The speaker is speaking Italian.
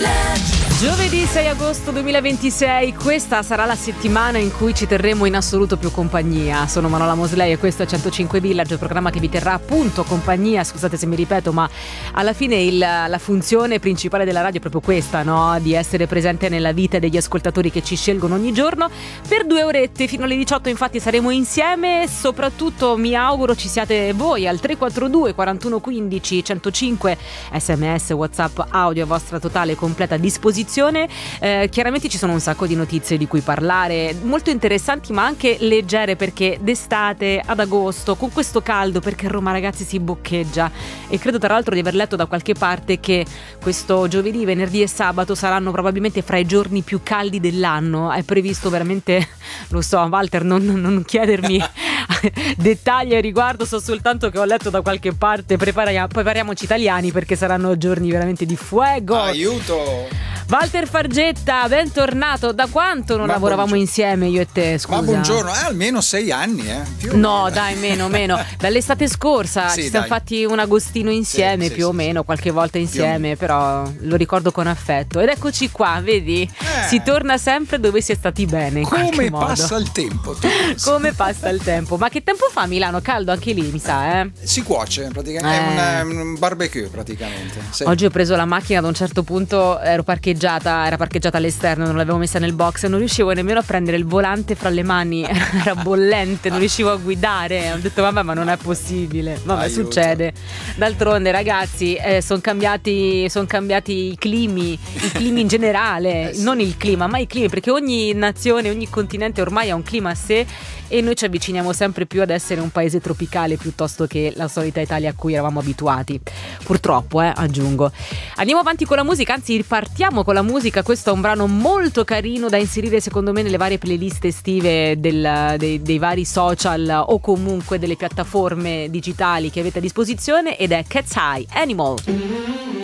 Giovedì 6 agosto 2026, questa sarà la settimana in cui ci terremo in assoluto più compagnia. Sono Manuela Mosley e questo è 105 Village, il programma che vi terrà appunto compagnia. Scusate se mi ripeto, ma alla fine la funzione principale della radio è proprio questa, no? Di essere presente nella vita degli ascoltatori che ci scelgono ogni giorno. Per 2 orette fino alle 18 infatti saremo insieme e soprattutto mi auguro ci siate voi al 342 41 15 105, sms, whatsapp, audio a vostra totale e completa disposizione. Chiaramente ci sono un sacco di notizie di cui parlare, molto interessanti ma anche leggere, perché d'estate ad agosto con questo caldo, perché a Roma ragazzi si boccheggia, e credo tra l'altro di aver letto da qualche parte che questo giovedì, venerdì e sabato saranno probabilmente fra i giorni più caldi dell'anno. È previsto veramente, lo so Walter, non chiedermi dettagli a riguardo, so soltanto che ho letto da qualche parte prepariamoci italiani perché saranno giorni veramente di fuego. Aiuto! Walter Fargetta, bentornato. Da quanto non lavoravamo insieme io e te, scusa? Ma buongiorno, almeno 6 anni, No, dai, meno. Dall'estate scorsa sì, ci siamo fatti un agostino insieme, più o meno, qualche volta insieme, però lo ricordo con affetto. Ed eccoci qua, vedi? Si torna sempre dove si è stati bene, in come modo. passa il tempo? Come passa il tempo? Ma che tempo fa a Milano? Caldo anche lì, mi sa, eh? Si cuoce, praticamente, è un barbecue, praticamente. Sì. Oggi ho preso la macchina, ad un certo punto era parcheggiata all'esterno, non l'avevo messa nel box, non riuscivo nemmeno a prendere il volante fra le mani, era bollente, non riuscivo a guidare. Ho detto vabbè, ma non è possibile. Vabbè, Aiuto. succede. D'altronde ragazzi, sono cambiati i climi in generale, sì. Non il clima, ma i climi, perché ogni nazione, ogni continente ormai ha un clima a sé e noi ci avviciniamo sempre più ad essere un paese tropicale piuttosto che la solita Italia a cui eravamo abituati. Purtroppo, aggiungo. Andiamo avanti con la musica, anzi partiamo con la musica. Questo è un brano molto carino da inserire secondo me nelle varie playlist estive dei vari social o comunque delle piattaforme digitali che avete a disposizione, ed è Cat's Eye, Animal.